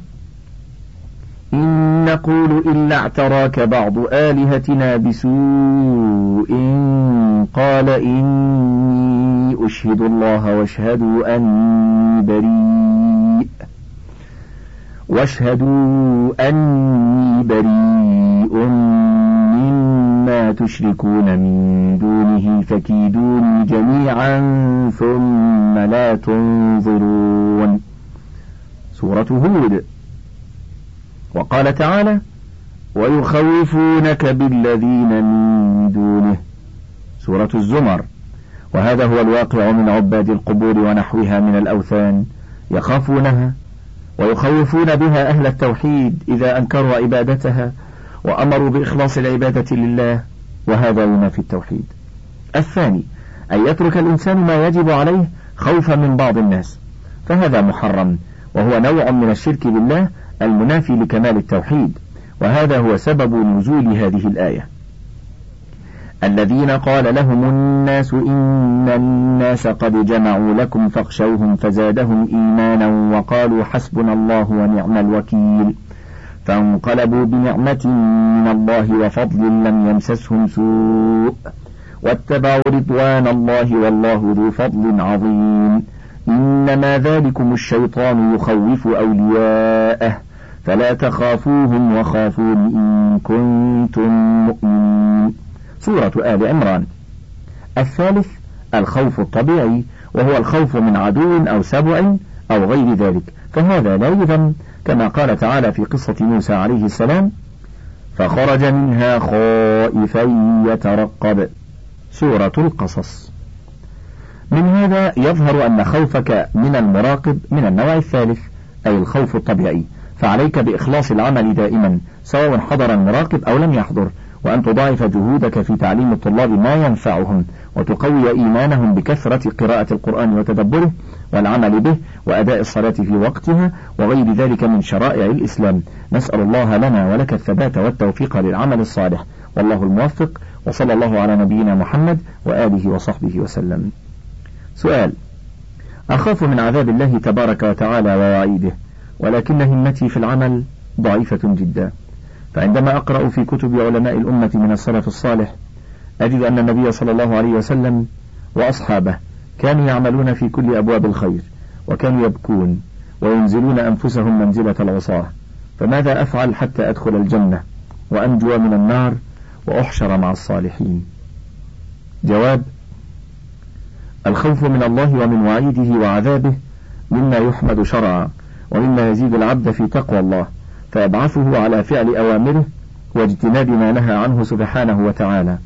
إن نقول إلا اعتراك بعض آلهتنا بسوء قال إني أشهد الله واشهدوا أني بريء واشهدوا أني بريء مما تشركون من دونه فكيدوني جميعا ثم لا تنظرون. سورة هود. وقال تعالى: ويخوفونك بالذين من دونه. سورة الزمر. وهذا هو الواقع من عباد القبور ونحوها من الأوثان، يخافونها ويخوفون بها أهل التوحيد إذا أنكروا عبادتها وأمروا بإخلاص العبادة لله، وهذا ينافي التوحيد. الثاني أن يترك الإنسان ما يجب عليه خوفا من بعض الناس، فهذا محرم، وهو نوع من الشرك بالله المنافي لكمال التوحيد، وهذا هو سبب نزول هذه الآية. الذين قال لهم الناس إن الناس قد جمعوا لكم فاخشوهم فزادهم إيمانا وقالوا حسبنا الله ونعم الوكيل فانقلبوا بنعمة من الله وفضل لم يمسسهم سوء واتبعوا رضوان الله والله ذو فضل عظيم إنما ذلكم الشيطان يخوف أولياءه فلا تخافوهم وخافون إن كنتم مؤمنين. سورة آل عمران. الثالث الخوف الطبيعي، وهو الخوف من عدو أو سبع أو غير ذلك، فهذا لا يذم، كما قال تعالى في قصة موسى عليه السلام فخرج منها خائفا يترقب. سورة القصص. من هذا يظهر أن خوفك من المراقب من النوع الثالث، أي الخوف الطبيعي، فعليك بإخلاص العمل دائما سواء حضر المراقب أو لم يحضر، وأن تضاعف جهودك في تعليم الطلاب ما ينفعهم، وتقوي إيمانهم بكثرة قراءة القرآن وتدبره والعمل به وأداء الصلاة في وقتها وغير ذلك من شرائع الإسلام. نسأل الله لنا ولك الثبات والتوفيق للعمل الصالح، والله الموفق، وصلى الله على نبينا محمد وآله وصحبه وسلم. سؤال: أخاف من عذاب الله تبارك وتعالى ووعيده، ولكن همتي في العمل ضعيفة جدا، فعندما أقرأ في كتب علماء الأمة من السلف الصالح أجد أن النبي صلى الله عليه وسلم وأصحابه كانوا يعملون في كل أبواب الخير، وكانوا يبكون وينزلون أنفسهم منزلة العصاة، فماذا أفعل حتى أدخل الجنة وأنجو من النار وأحشر مع الصالحين؟ جواب: الخوف من الله ومن وعيده وعذابه مما يحمد شرعا، ومما يزيد العبد في تقوى الله، فيبعثه على فعل أوامره واجتناب ما نهى عنه سبحانه وتعالى.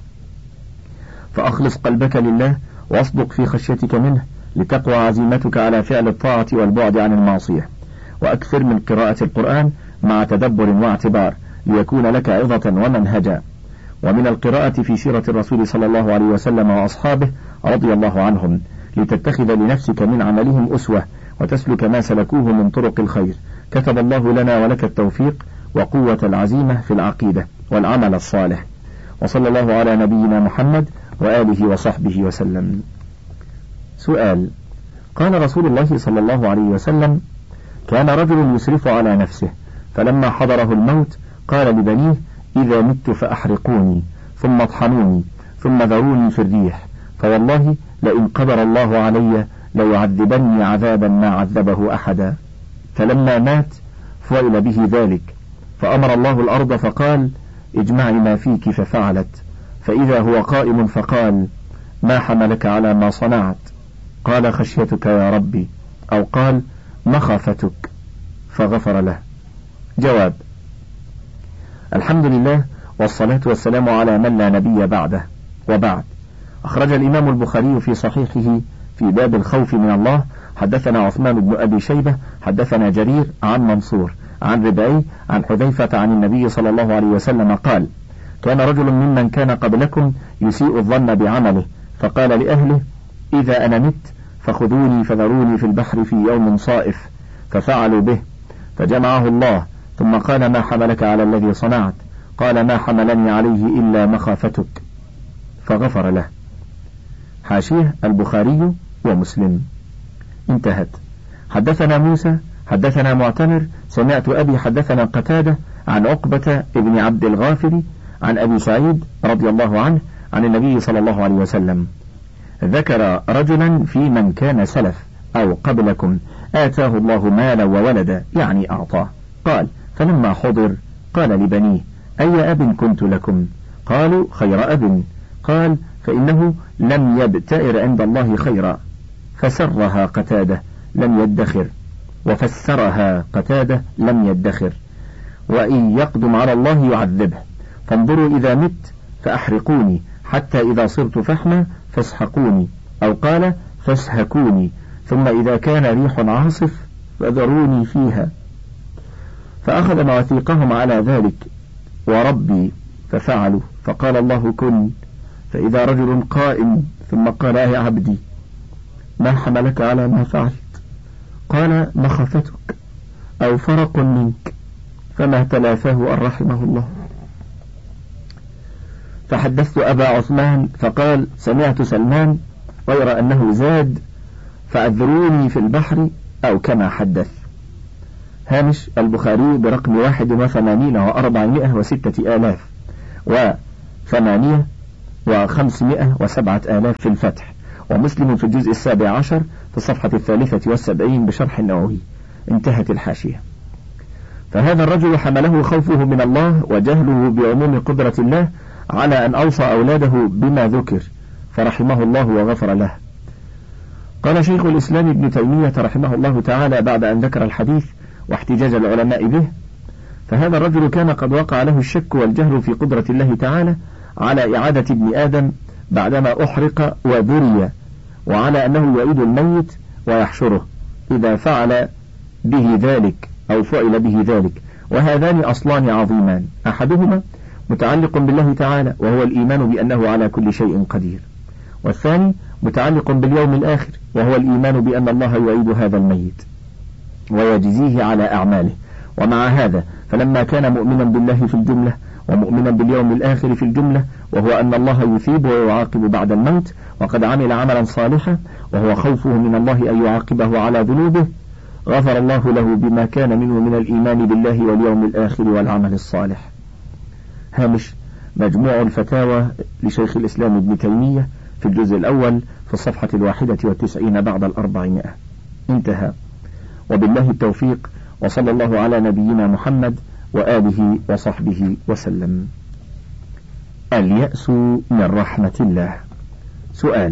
فأخلص قلبك لله واصدق في خشيتك منه لتقوى عزيمتك على فعل الطاعة والبعد عن المعصية، وأكثر من قراءة القرآن مع تدبر واعتبار ليكون لك عظة ومنهجا، ومن القراءة في سيرة الرسول صلى الله عليه وسلم وأصحابه رضي الله عنهم لتتخذ لنفسك من عملهم أسوة وتسلك ما سلكوه من طرق الخير. كتب الله لنا ولك التوفيق وقوة العزيمة في العقيدة والعمل الصالح، وصلى الله على نبينا محمد وآله وصحبه وسلم. سؤال: قال رسول الله صلى الله عليه وسلم: كان رجل يسرف على نفسه، فلما حضره الموت قال لبنيه: إذا مت فأحرقوني ثم اطحنوني ثم ذروني في الريح، فوالله لئن قدر الله علي ليعذبني عذابا ما عذبه أحدا. فلما مات فعل به ذلك، فأمر الله الأرض فقال: اجمعي ما فيك، ففعلت، فإذا هو قائم فقال: ما حملك على ما صنعت؟ قال: خشيتك يا ربي، أو قال: مخافتك، فغفر له. جواب: الحمد لله والصلاة والسلام على من لا نبي بعده، وبعد. أخرج الإمام البخاري في صحيحه في باب الخوف من الله: حدثنا عثمان بن أبي شيبة حدثنا جرير عن منصور عن ربعي عن حذيفة عن النبي صلى الله عليه وسلم قال: كان رجل ممن كان قبلكم يسيء الظن بعمله، فقال لأهله: إذا أنا مت فخذوني فذروني في البحر في يوم صائف، ففعلوا به، فجمعه الله ثم قال: ما حملك على الذي صنعت؟ قال: ما حملني عليه إلا مخافتك، فغفر له. حاشيه البخاري ومسلم. انتهت. حدثنا موسى حدثنا معتمر سمعت أبي حدثنا قتادة عن عقبة ابن عبد الغافر عن أبي سعيد رضي الله عنه عن النبي صلى الله عليه وسلم ذكر رجلا في من كان سلف أو قبلكم آتاه الله مالا وولدا، يعني أعطاه. قال: فلما حضر قال لبنيه: أي أب كنت لكم؟ قالوا: خير أب. قال: فإنه لم يبتئر عند الله خيرا. فسرها قتادة: لم يدخر. وفسرها قتادة: لم يدخر. وإن يقدم على الله يعذبه. فانظروا إذا مت فأحرقوني، حتى إذا صرت فحما فاسحقوني، أو قال: فاسهكوني، ثم إذا كان ريح عاصف فذروني فيها. فأخذ مواثيقهم على ذلك، وربي ففعلوا، فقال الله: كن. فإذا رجل قائم ثم قال: يا عبدي ما حملك على ما فعلت؟ قال: مخافتك أو فرق منك، فما تلافاه أن رحمه الله. فحدثت أبا عثمان فقال سمعت سلمان غير أنه زاد فأذروني في البحر أو كما حدث. هامش البخاري برقم واحد وثمانين وأربعمائة وستة آلاف وثمانية وخمسمائة وسبعة آلاف في الفتح، ومسلم في الجزء السابع عشر في الصفحة الثالثة والسبعين بشرح النووي. انتهت الحاشية. فهذا الرجل حمله خوفه من الله وجهله بعموم قدرة الله على أن أوصى أولاده بما ذكر، فرحمه الله وغفر له. قال شيخ الإسلام ابن تيمية رحمه الله تعالى بعد أن ذكر الحديث واحتجاج العلماء به: فهذا الرجل كان قد وقع له الشك والجهل في قدرة الله تعالى على إعادة ابن آدم بعدما أحرق وذري، وعلى أنه يعيد الميت ويحشره إذا فعل به ذلك أو فعل به ذلك. وهذان أصلان عظيمان، أحدهما متعلق بالله تعالى وهو الإيمان بأنه على كل شيء قدير، والثاني متعلق باليوم الآخر وهو الإيمان بأن الله يعيد هذا الميت ويجزيه على أعماله. ومع هذا فلما كان مؤمنا بالله في الجملة ومؤمنا باليوم الآخر في الجملة، وهو أن الله يثيب ويعاقب بعد الموت، وقد عمل عملا صالحا وهو خوفه من الله أن يعاقبه على ذنوبه، غفر الله له بما كان منه من الإيمان بالله واليوم الآخر والعمل الصالح. هامش مجموع الفتاوى لشيخ الإسلام ابن تيمية في الجزء الأول في الصفحة الواحدة والتسعين بعد الأربعمائة. انتهى. وبالله التوفيق، وصلى الله على نبينا محمد وآله وصحبه وسلم. اليأس من رحمة الله. سؤال: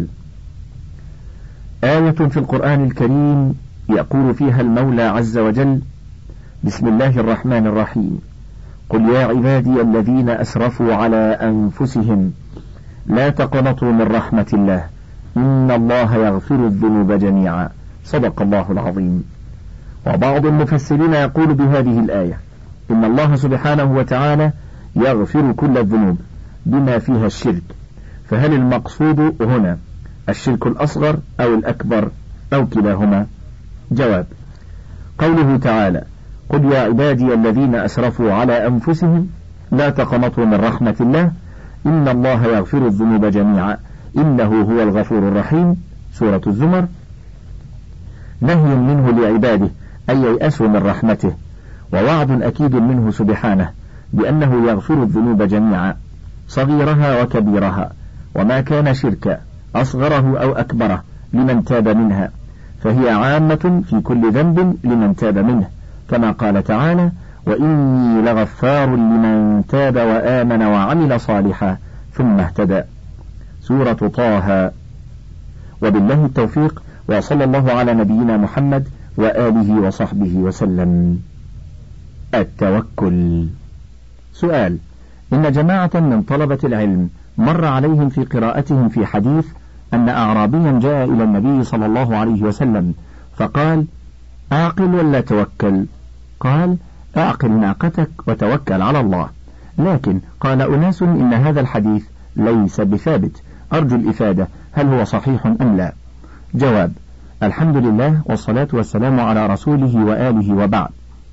آية في القرآن الكريم يقول فيها المولى عز وجل: بسم الله الرحمن الرحيم، قل يا عبادي الذين أسرفوا على أنفسهم لا تقنطوا من رحمة الله إن الله يغفر الذنوب جميعا. صدق الله العظيم. وبعض المفسرين يقول بهذه الآية إن الله سبحانه وتعالى يغفر كل الذنوب بما فيها الشرك، فهل المقصود هنا الشرك الأصغر أو الأكبر أو كلاهما؟ جواب: قوله تعالى: قل يا عبادي الذين أسرفوا على أنفسهم لا تقنطوا من رحمة الله إن الله يغفر الذنوب جميعا إنه هو الغفور الرحيم، سورة الزمر، نهي منه لعباده أن ييأسوا من رحمته، ووعد أكيد منه سبحانه بأنه يغفر الذنوب جميعا صغيرها وكبيرها، وما كان شركا أصغره أو أكبره لمن تاب منها، فهي عامة في كل ذنب لمن تاب منه، كما قال تعالى: وإني لغفار لمن تاب وآمن وعمل صالحا ثم اهتدى، سورة طه. وبالله التوفيق، وصلى الله على نبينا محمد وآله وصحبه وسلم. التوكل. سؤال: إن جماعة من طلبة العلم مر عليهم في قراءتهم في حديث أن أعرابيا جاء إلى النبي صلى الله عليه وسلم فقال: أعقل ولا توكل؟ قال: أعقل ناقتك وتوكل على الله. لكن قال أناس إن هذا الحديث ليس بثابت، أرجو الإفادة، هل هو صحيح أم لا؟ جواب: الحمد لله والصلاة والسلام على رسوله وآله وبعد.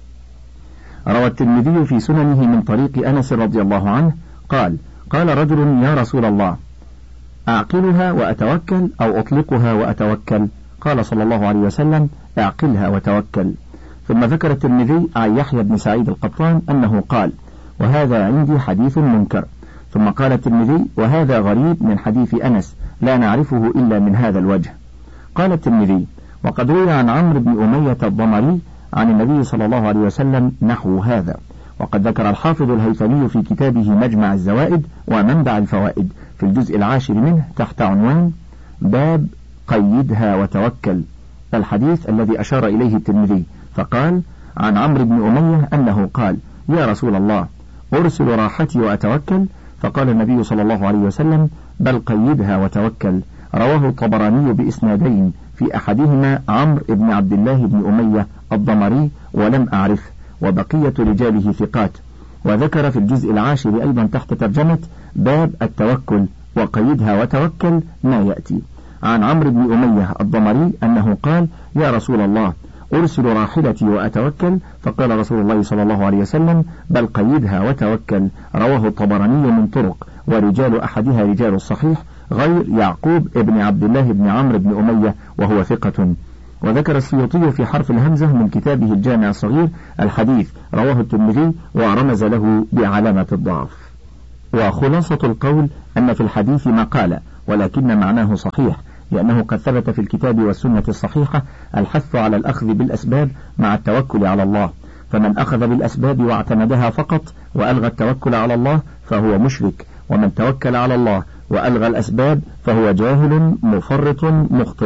روى الترمذي في سننه من طريق أنس رضي الله عنه قال: قال رجل: يا رسول الله، أعقلها وأتوكل أو أطلقها وأتوكل؟ قال صلى الله عليه وسلم: أعقلها وتوكل. ثم ذكر الترمذي عن يحيى بن سعيد القطان أنه قال: وهذا عندي حديث منكر. ثم قال الترمذي: وهذا غريب من حديث أنس لا نعرفه إلا من هذا الوجه. قال الترمذي: وقد روي عن عمرو بن أمية الضمري عن النبي صلى الله عليه وسلم نحو هذا. وقد ذكر الحافظ الهيثمي في كتابه مجمع الزوائد ومنبع الفوائد في الجزء العاشر منه تحت عنوان باب قيدها وتوكل الحديث الذي أشار إليه الترمذي، فقال: عن عمرو بن أمية أنه قال: يا رسول الله، أرسل راحتي وأتوكل؟ فقال النبي صلى الله عليه وسلم: بل قيدها وتوكل. رواه الطبراني بإسنادين، في أحدهما عمرو بن عبد الله بن أمية الضمري ولم أعرفه، وبقية رجاله ثقات. وذكر في الجزء العاشر أيضا تحت ترجمة باب التوكل وقيدها وتوكل ما يأتي. عن عمرو بن أمية الضمري أنه قال: يا رسول الله، أرسل راحلتي وأتوكل؟ فقال رسول الله صلى الله عليه وسلم: بل قيدها وتوكل. رواه الطبراني من طرق، ورجال أحدها رجال الصحيح غير يعقوب ابن عبد الله بن عمرو بن أمية وهو ثقة. وذكر السيوطي في حرف الهمزة من كتابه الجامع الصغير الحديث رواه الترمذي ورمز له بعلامة الضعف. وخلاصة القول أن في الحديث مقالة ولكن معناه صحيح، لأنه قد ثبت في الكتاب والسنة الصحيحة الحث على الأخذ بالأسباب مع التوكل على الله، فمن أخذ بالأسباب واعتمدها فقط وألغى التوكل على الله فهو مشرك، ومن توكل على الله وألغى الأسباب فهو جاهل مفرط مخطئ.